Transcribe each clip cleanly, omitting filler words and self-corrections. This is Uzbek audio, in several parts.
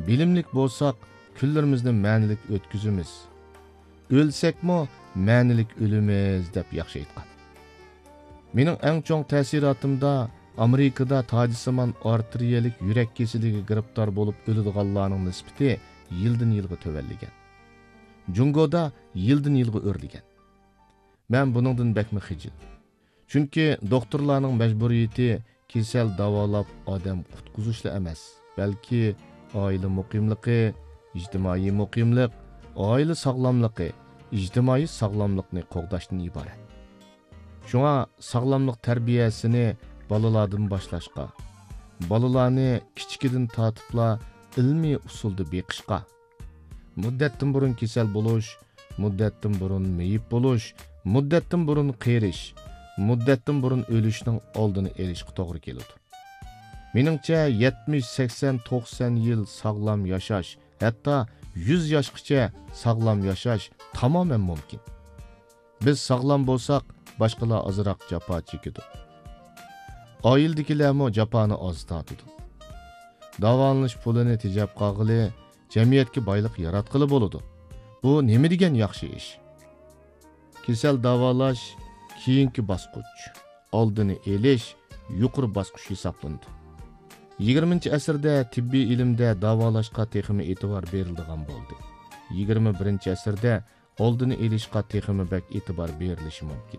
bilimlik bo'lsak, kunlarimizni ma'nilik o'tkazamiz. O'lsakmi, ma'nilik o'limiz deb yaxshi aytgan. Mening eng cho'ng ta'siratimda Amerikada tojisimon arteriyalik yurak kesiliga giribdor bo'lib o'ladiganlarning nisbati yildan yilga tövelligan. Jungoda yildan yilga o'rligan. Men buningdan bakmi xijil. Chunki doktorlarning majburiyati kasal davolab odam qutqizishli emas, balki oila muqimligi, ijtimoiy muqimlik, oila sog'lomligi, ijtimoiy sog'lomlikni qo'g'dashdan iborat. Shunga sog'lomlik tarbiyasini balalardan boshlashqa, balalarni kichikidan tortibla ilmiy usulda beqishqa, muddatdan burun kasal bo'lish, muddatdan burun meyib bo'lish, muddatdan burun qerish, muddatdan burun o'lishning oldini olishga to'g'ri keladi. Meningcha 70, 80, 90 yil sog'lom yashash, hatto 100 yoshgacha sog'lom yashash tamoman mumkin. Biz sog'lom bo'lsak, boshqalar ozroq jafo chekadi. Oildagilarmi jafoni oz tortadi. Davolanish pulini tejab qolg'ili, jamiyatga boylik yaratqili bo'ladi. Bu nima degan yaxshi ish? Kasal davolash keyingi bosqich, oldini olish yuqori bosqich hisoblanadi. 20-asrda tibbiy ilmda davolashga texmi e'tibor beriladigan bo'ldi. 21-asrda oldini olishga texmi bak e'tibor berilishi mumkin.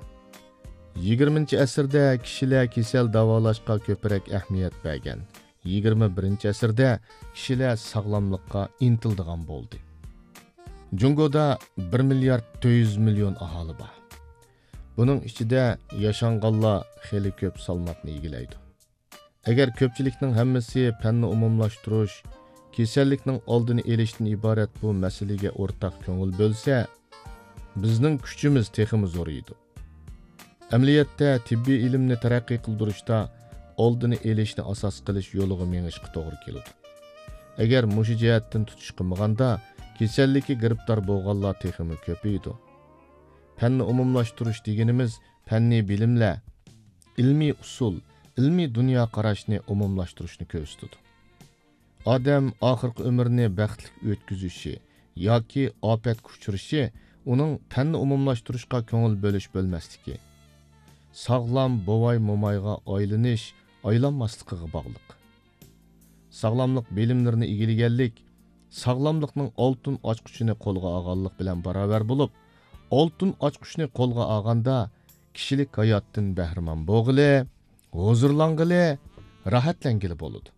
20-asrda kishilar kasal davolashga ko'proq ahamiyat bergan. 21-asrda kishilar sog'lomlikka intiladigan bo'ldi. Jungoda 1 milliard 400 million aholi bor. Buning ichida yashanganlar xeli ko'p salmoqni egallaydi. Agar ko'pchilikning hammasi fanni umumlashtirish, kasallikning oldini olishdan iborat bu masalaga o'rtaq ko'ngil bo'lsa, bizning kuchimiz texmi zo'raydi. Amaliyotda tibbiy ilmni taraqqiy qildirishda oldini olishni asos qilish yo'liga mengishga to'g'ri keladi. Agar mushu jihatdan tutish qilmaganda, kasallikka giribdor bo'lganlar texmi ko'paydi. Fanni umumlashtirish deganimiz fanniy bilimlar, ilmiy usul, ilmiy dunyo qarashni umumlashtirishni ko'rsatadi. Odam oxirgi umrini baxtli o'tkazishi yoki ofatga uchrashi uning fanni umumlashtirishga ko'ngil bo'lish bo'lmasligi, sog'lom bovay momayga aylanmasligiga bog'liq. Sog'lomlik bilimlarini egallaganlik sog'lomlikning oltin ochqichini qo'lga olganlik bilan barobar bo'lib, oltin ochqichni qo'lga olganda kishilik hayotdan bahramon bo'lg'ili, huzurlang'ili, rohatlang'ili bo'ladi.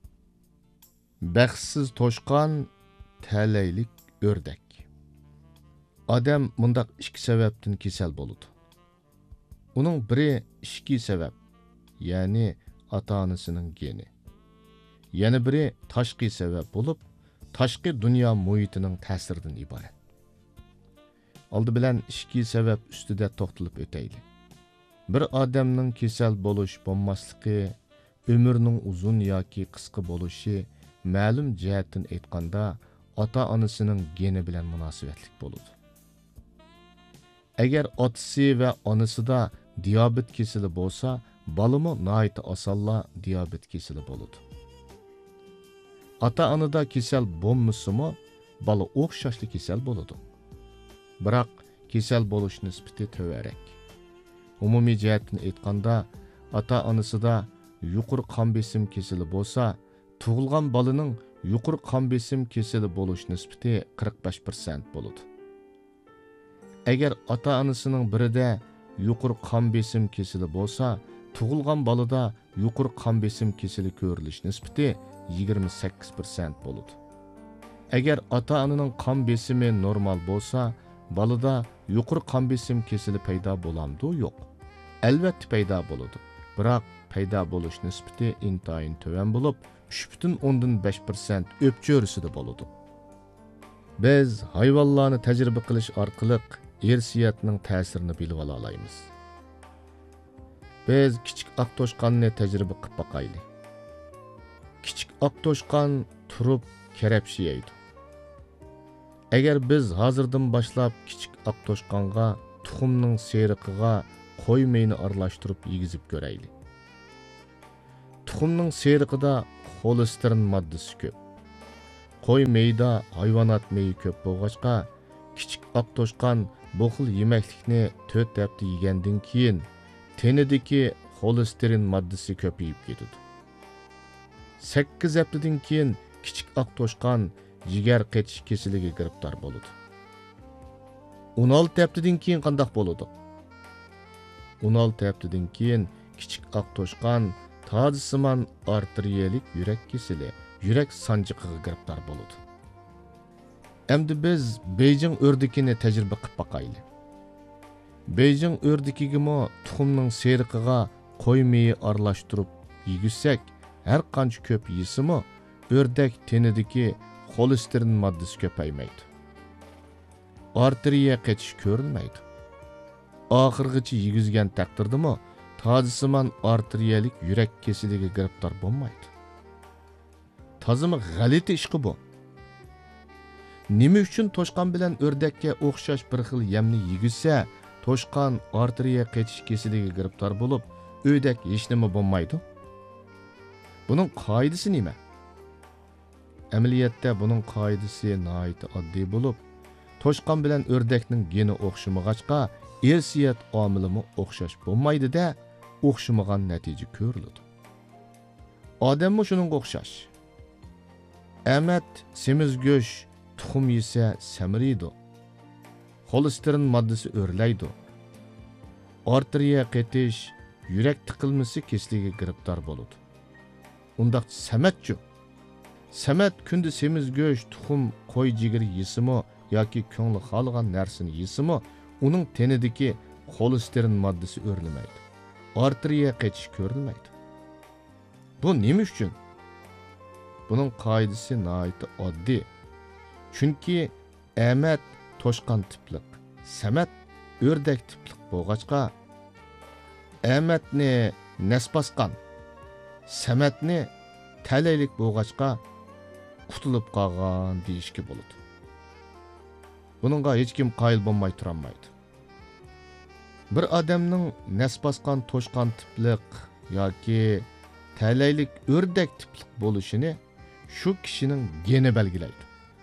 Baxtsiz to'shqon, talaylik o'rdak. Odam mundaq ikki sababdan kasal bo'ladi. Uning biri ikki sabab, ya'ni ota-onasining geni. Yana biri tashqi sabab bo'lib, tashqi dunyo muhitining ta'siridan iborat. Oldi bilan ikki sabab ustida to'xtalib o'taylik. Bir odamning kasal bo'lish bo'lmasligi, umrning uzun yoki qisqa bo'lishi ma'lum jihatdan aytganda ota-onasining geni bilan munosabatlik bo'ladi. Agar otasi va onasida diabet kesili bo'lsa, balimi nihoyat osonla diabet kesili bo'ladi. Ota-onada kasal bo'lmasimi, bola o'xshashli kasal bo'ladi. Biroq kasal bo'lish nisbati to'varak. Umumiy jihatdan aytganda, ota-onasida yuqori qon besim kesili bo'lsa, tug'ilgan bolaning yuqori qon besim kesili bo'lish nisbati 45% bo'ladi. Agar ota-onasining birida yuqori qon besim kesili bo'lsa, tug'ilgan bolada yuqori qon besim kesili ko'rilish nisbati 28% bo'ladi. Agar ota-onaning qon besimi normal bo'lsa, bolada yuqori qon besim kesili paydo bo'lamdi, yo'q. Albatta paydo bo'ladi. Biroq paydo bo'lish nisbati intayin to'van bo'lib, 3,5% o'pcho'risida bo'ladi. Biz hayvonlarni tajriba qilish orqali irsiyatning ta'sirini bilib olaymiz. Biz kichik oq to'shqonni tajriba qilib boqaylik. Kichik oq to'shqon turib karabshi yeydi. Agar biz hozirdan boshlab kichik oq to'shqonga tuxumning seriqiga qo'y meyni aralashtirib yegizib ko'raylik. Tuxumning seriqida xolesterin moddasi ko'p. qo'y meyda, hayvonot meyi ko'p bo'lg'achqa, kichik oq to'shqon bu xil yemeklikni 4 hafta yegandan keyin tenidagi xolesterin moddasi ko'payib ketadi. 8 haftadan keyin kichik oq to'shqon jigar qetish kasaliga giribdor bo'ladi. 16 haftadan keyin qandoq bo'ladi? 16 haftadan keyin kichik oq to'shqon tozsimon arteriyalik yurak kasali, yurak sanjiqiga giribdor bo'ladi. Endi biz Beijing o'rdikini tajriba qilib boqaylik. Beijing o'rdikigimi tuxumning seriqiga qo'y meyi aralashtirib yegizsak, har qancha ko'p yesimi, o'rdak tenidagi xolesterin moddasi ko'paymaydi. Arteriya qetish ko'rinmaydi. Oxirgacha yegizgan taqdirdami, tozsimon arteriyalik yurak kasaliga giribdor bo'lmaydi. Tozimi g'alati ishqi bu. Nima uchun to'shqon bilan o'rdakka o'xshash bir xil yemni yegizsa, to'shqon arteriya qetish kasaliga giribdor bo'lib, o'rdak hech nima bo'lmaydi? Buning qoidasi nima? Amaliyotda buning qoidasi nihoyat oddiy bo'lib, to'shqon bilan o'rdakning geni o'xshamag'achqa, irsiyat omilimi o'xshash bo'lmaydi-da, o'xshamagan natija ko'riladi. Odammi shuningga o'xshash. Amat semiz go'sh tuxum yesa samiriydi. Xolesterin moddasi o'rlaydi. Arteriya qetish, yurak tiqilmasi kesligiga giribdor bo'ladi. Undaq samatchu. Samat kunda semiz go'sh, tuxum, qo'y jigiri yesimi yoki ko'ngli xohlagan narsani yesimi, uning tenidagi xolesterin moddasi o'rlamaydi. Arteriya qetish ko'rilmaydi. Bu nima uchun? Buning qoidasi nihoyat oddiy. Chunki amat to'shqon tiplik, samat o'rdak tiplik bo'lg'achqa, amatni nasbasqan, samatni talaylik bo'lg'achqa qutulib qolgan deyishki bo'ladi. Buningga hech kim qoyil bo'lmay turolmaydi. Bir odamning nasbasqan to'shqon tiplik yoki talaylik o'rdak tiplik bo'lishini shu kishining geni belgilaydi.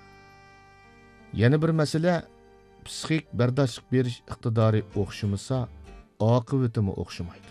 Yana bir masala, psixik bardoshlik berish iqtidori o'xshamasa, oqibatimi o'xshamaydi.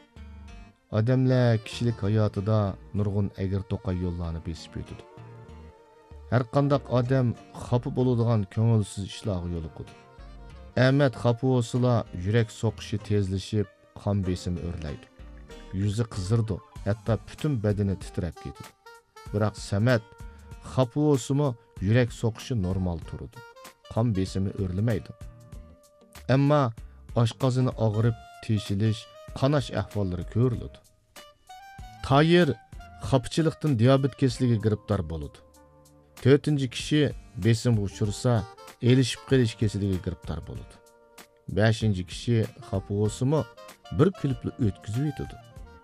Odamlar kishilik hayotida nurg'un agir-to'qay yo'llarni besib o'tadi. Har qanday odam xafa bo'ladigan ko'ngilsiz ishlarga yo'liqadi. Amat xafa bo'lsa, yurak soqishi tezlashib, qon besimi o'rlaydi. Yuzi qizirdi, hatto butun badani titrab ketadi. Biroq samat xafa bo'lsa, yurak soqishi normal turadi. Qon besimi o'rlamaydi. Ammo oshqozoni og'rib, teshilish, qanash ahvollari ko'riladi. Tayir xafachilikdan diabet kasaliga giribdor bo'ladi. 4-kishi besim uchursa, elishib qolish kasaliga giribdor bo'ladi. 5-kishi xafa bo'lsa, bir kulibli o'tkazib yetadi.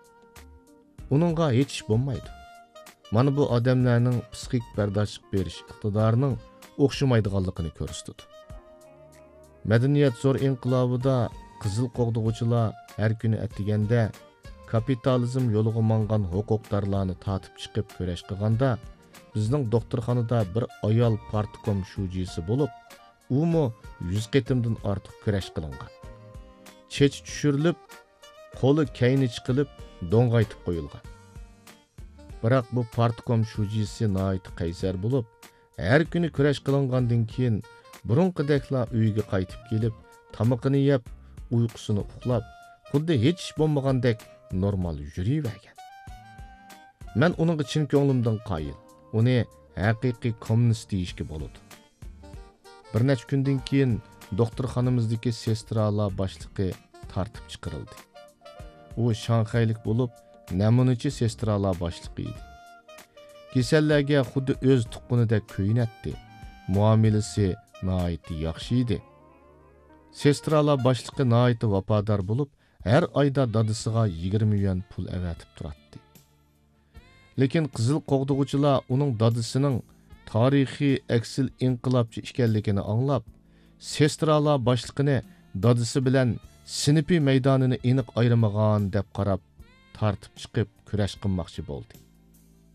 Uningga hech ish bo'lmaydi. Mana bu odamlarning psixik bardoshlik berish iqtidorining o'xshamaydiganligini ko'rsatadi. Madaniyat zo'r inqilobida qizil qo'g'dug'uchilar har kuni atiganda kapitalizm yo'liga mangan huquqdorlarni tatib chiqib kurash qilganda, bizning doktorxonada bir ayol partkom shujisi bo'lib, u 100 qitimdan ortiq kurash qilingan. Chech tushirilib, qo'li kayni chiqilib, do'ng'aytib qo'yilgan. Biroq bu partkom shujisi nihoyat qaysar bo'lib, har kuni kurash qilingandan keyin burunqidekla uyiga qaytib kelib, tamoqini yeb, uyqusini uxlab, xuddi hech ish bo'lmagandek normal yuriyvergan. Men uning chin ko'nglimdan qoyil. Uni haqiqiy kommunist deyishga bo'ladi. Bir necha kundan keyin doktorxonamizdagi sestralar boshlig'i tartib chiqarildi. U Shanxaylik bo'lib, namunachi sestralar boshlig'i edi. Kasallarga xuddi o'z tuqqunidek ko'ynatdi. Muomalasi nihoyat yaxshi edi. Sestralar boshlig'i nihoyat vafodor bo'lib, har oyda dadisiga 20 yuan pul avatib turardi. Lekin qizil qo'g'dug'uchilar uning dadisining tarixiy aksil inqilobchi ekanligini anglab, sestralar boshlig'ini dadisi bilan sinfi maydonini aniq ayirmagan deb qarab, tartib chiqib kurash qilmoqchi bo'ldi.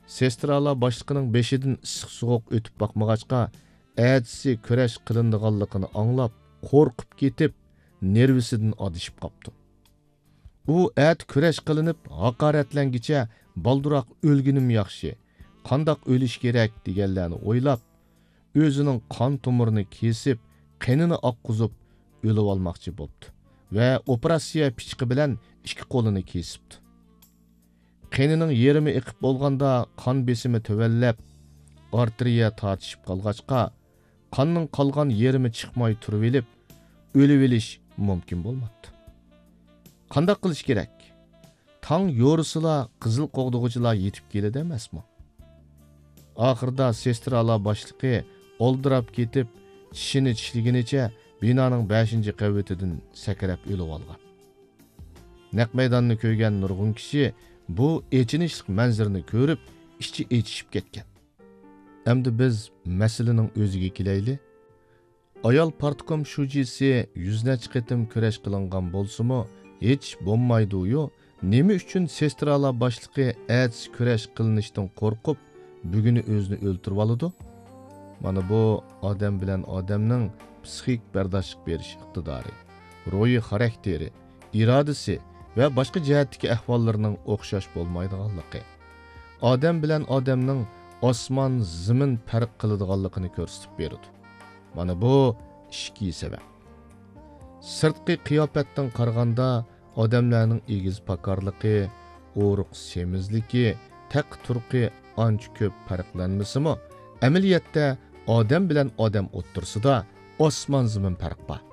sestralar boshliqining beshidan issiq sovuq o'tib boqmag'achqa, әдісі күрәш qilındıqanlıqını anlab, qo'rqib ketib, nervisidan adışıb qaptı. U ət күрәш qılınıb, haqaratlangicha balduroq o'lginim yaxshi, qandaq o'lish kerak deganlarni o'ylab, o'zining qon tomirini kesib, qanini oqqizib o'lib olmoqchi bo'ldi va operatsiya pichqi bilan ikki qo'lini kesibdi. Qanining yerimi eqib bo'lganda qon besimi tövallab, arteriya tortishib qolg'achqa, qonning qolgan yerimi chiqmay turib elib, o'lib elish mumkin bo'lmadi. Qandaq qilish kerak? Tang yo'risila qizil qo'g'dug'uchilar yetib keladi emasmi? Oxirida sestralar boshliqi oldirab ketib, tishini tishliginicha binoning 5-qavvatidan sakrab o'lib olgan. Naq maydonni ko'rgan nurg'un kishi bu echinishlik manzarani ko'rib, ichi echishib ketgan. Endi biz masalaning o'ziga kelayli. Ayol partkom shujisi 100 qitim kurash qilingan bo'lsa-mu, hech bo'lmaydi-yu, nima uchun sestralar boshliqi әдіс kurash qilinishdan qo'rqib, buguni o'zini o'ltirib oladi? Mana bu odam bilan odamning psixik bardoshlik berish iqtidori, ro'yi xarakteri, irodasi va boshqa jihatdagi ahvollarining o'xshash bo'lmaydiganligi. Odam bilan odamning osmon zimin farq qiladiganligini ko'rsatib beradi. Mana bu ikki sabab. Sirtqi qiyofatdan qaraganda odamlarning egiz pakorligi, o'ruq semizligi, taq turqi ancha ko'p farqlanmasimi, amaliyotda odam bilan odam o'ttirsida osmon zimin farq bor.